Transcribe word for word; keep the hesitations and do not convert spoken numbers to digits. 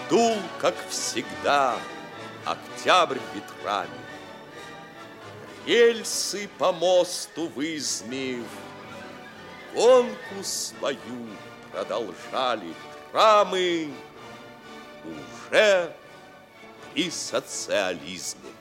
Дул, как всегда, октябрь ветрами. Рельсы по мосту в изме гонку свою продолжали трамы уже при социализме.